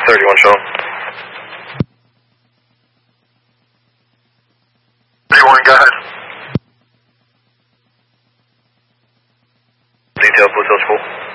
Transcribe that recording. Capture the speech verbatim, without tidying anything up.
thirty-one show. thirty-one, go ahead. Detail, Blue Hills School.